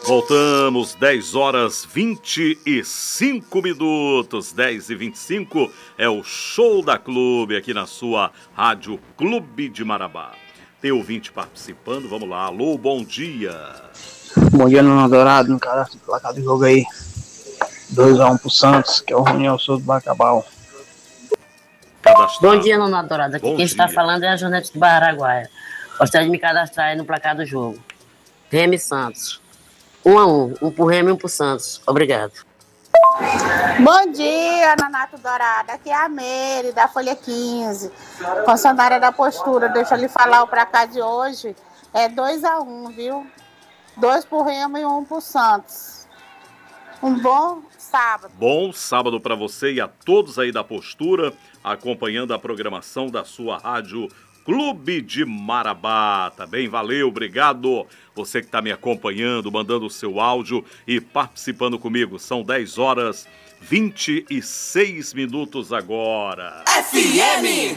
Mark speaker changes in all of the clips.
Speaker 1: Voltamos, 10 horas 25 minutos, 10h25, é o Show da Clube aqui na sua Rádio Clube de Marabá. Tem ouvinte participando, vamos lá, alô, bom dia.
Speaker 2: Bom dia, Nuno Dourado, no cadastro do placar do jogo aí, 2-1 pro Santos, que é o Roniel Souza do Bacabal.
Speaker 3: Bom dia, Nuno Dourado, aqui quem está falando é a Janete do Baraguaia. Gostaria de me cadastrar aí no placar do jogo. Remy Santos. 1-1, um pro Remy e um pro Santos. Obrigado.
Speaker 4: Bom dia, Nonato Dourado. Aqui é a Meire, da Folha 15. Funcionária da Postura. Deixa eu lhe falar o placar de hoje. É 2-1, viu? 2 pro Remy e 1 pro Santos. Um bom sábado.
Speaker 1: Bom sábado para você e a todos aí da Postura, acompanhando a programação da sua rádio Clube de Marabá, tá bem? Valeu, obrigado. Você que está me acompanhando, mandando o seu áudio e participando comigo. São 10 horas 26 minutos agora.
Speaker 5: FM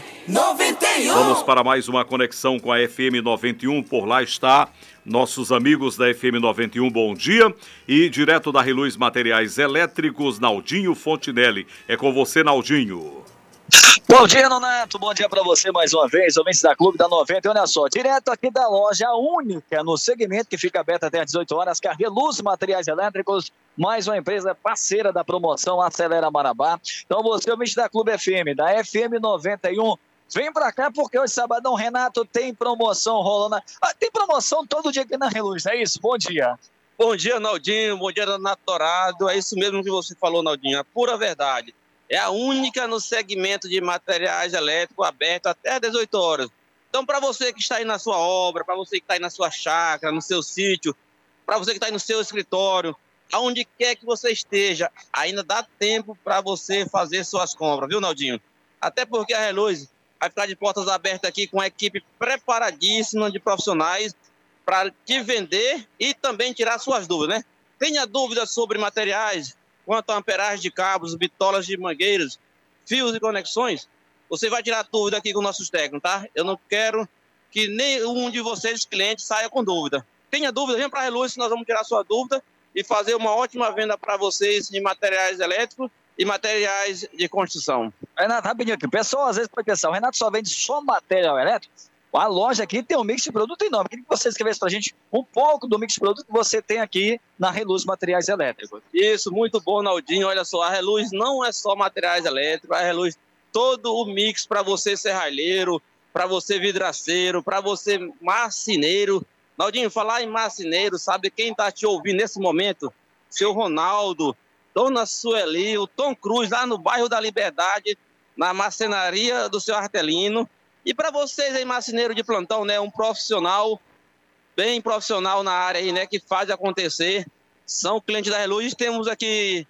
Speaker 5: 91.
Speaker 1: Vamos para mais uma conexão com a FM 91. Por lá está nossos amigos da FM 91, bom dia. E direto da Reluz Materiais Elétricos, Naldinho Fontinelli. É com você, Naldinho.
Speaker 6: Bom dia, Nonato. Bom dia para você mais uma vez, ouvintes da Clube da 90. Olha só, direto aqui da loja, a única no segmento que fica aberta até às 18 horas, que é a Reluz Materiais Elétricos, mais uma empresa parceira da promoção Acelera Marabá. Então você, ouvinte da Clube FM, da FM 91, vem pra cá porque hoje, sabadão, Renato, tem promoção rolando. Tem promoção todo dia aqui na Reluz, é isso? Bom dia.
Speaker 7: Bom dia, Naldinho. Bom dia, Renato Dourado. É isso mesmo que você falou, Naldinho. A pura verdade. É a única no segmento de materiais elétricos aberto até às 18 horas. Então, para você que está aí na sua obra, para você que está aí na sua chácara, no seu sítio, para você que está aí no seu escritório, aonde quer que você esteja, ainda dá tempo para você fazer suas compras, viu, Naldinho? Até porque a Reluz vai ficar de portas abertas aqui com a equipe preparadíssima de profissionais para te vender e também tirar suas dúvidas, né? Tenha dúvidas sobre materiais, quanto a amperagem de cabos, bitolas de mangueiras, fios e conexões, você vai tirar dúvida aqui com nossos técnicos, tá? Eu não quero que nenhum de vocês, clientes, saia com dúvida. Tenha dúvida, venha para a Reluz, nós vamos tirar sua dúvida e fazer uma ótima venda para vocês de materiais elétricos e materiais de construção.
Speaker 6: Renato, rapidinho aqui. O pessoal às vezes pode pensar, o Renato só vende só material elétrico? A loja aqui tem um mix de produto enorme. Queria que você escrevesse pra gente um pouco do mix de produto que você tem aqui na Reluz Materiais Elétricos.
Speaker 7: Isso, muito bom, Naldinho. Olha só, a Reluz não é só materiais elétricos, a Reluz todo o mix para você serralheiro, para você vidraceiro, para você marceneiro. Naldinho, falar em marceneiro, sabe quem tá te ouvindo nesse momento? Seu Ronaldo, Dona Sueli, o Tom Cruz, lá no bairro da Liberdade, na marcenaria do seu Artelino. E para vocês aí, marceneiro de plantão, né, um profissional, bem profissional na área aí, né, que faz acontecer, são clientes da Reluz. Temos aqui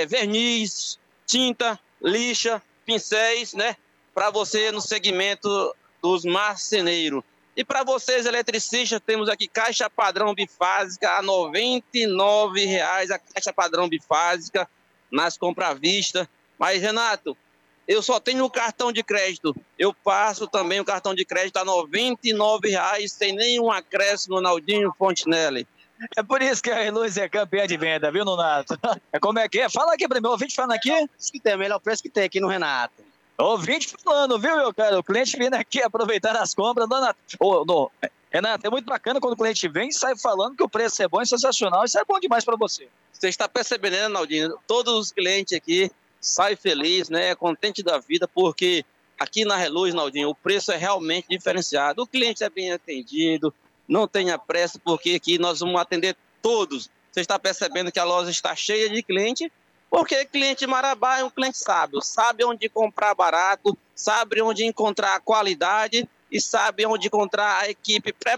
Speaker 7: verniz, tinta, lixa, pincéis, né, para você no segmento dos marceneiros. E para vocês, eletricistas, temos aqui caixa padrão bifásica a R$ 99,00, a caixa padrão bifásica nas compras à vista. Mas, Renato, eu só tenho o cartão de crédito. Eu passo também o cartão de crédito a R$ 99,00, sem nenhum acréscimo, Naldinho Fontinelli.
Speaker 6: É por isso que a Reluz é campeã de venda, viu, Nonato? Como é que é? Fala aqui primeiro, ouvinte falando aqui.
Speaker 8: Isso que tem, o melhor preço que tem aqui no Renato.
Speaker 6: Ouvinte falando, viu, meu cara? O cliente vindo aqui aproveitar as compras. Renato, é muito bacana quando o cliente vem e sai falando que o preço é bom, é sensacional. Isso é bom demais para você.
Speaker 7: Você está percebendo, né, Naldinho? Todos os clientes aqui sai feliz, né, contente da vida, porque aqui na Reluz, Naldinho, o preço é realmente diferenciado. O cliente é bem atendido, não tenha pressa, porque aqui nós vamos atender todos. Você está percebendo que a loja está cheia de cliente, porque cliente Marabá é um cliente sábio, sabe onde comprar barato, sabe onde encontrar qualidade e sabe onde encontrar a equipe